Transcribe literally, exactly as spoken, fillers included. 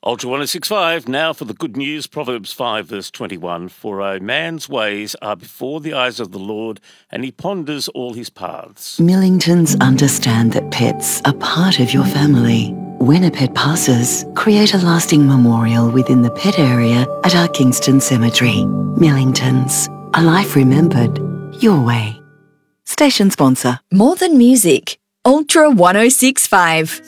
Ultra one oh six point five, now for the good news. Proverbs five verse twenty-one. For a man's ways are before the eyes of the Lord, and he ponders all his paths. Millingtons understand that pets are part of your family. When a pet passes, create a lasting memorial within the pet area at our Kingston Cemetery. Millingtons, a life remembered your way. Station sponsor. More than music. Ultra one oh six point five.